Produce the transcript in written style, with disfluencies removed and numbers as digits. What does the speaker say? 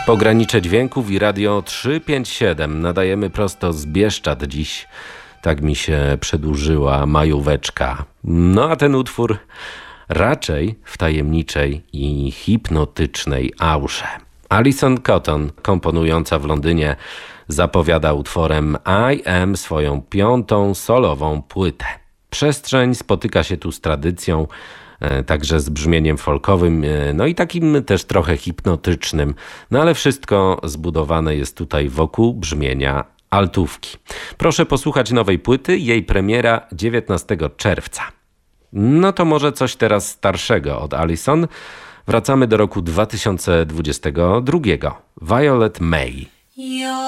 Pogranicze dźwięków i Radio 357. Nadajemy prosto z Bieszczad dziś. Tak mi się przedłużyła majóweczka. No a ten utwór raczej w tajemniczej i hipnotycznej aurze. Alison Cotton, komponująca w Londynie, zapowiada utworem I Am swoją 5. solową płytę. Przestrzeń spotyka się tu z tradycją, także z brzmieniem folkowym, no i takim też trochę hipnotycznym. No ale wszystko zbudowane jest tutaj wokół brzmienia altówki. Proszę posłuchać nowej płyty, jej premiera 19 czerwca. No to może coś teraz starszego od Alison. Wracamy do roku 2022. Violet May.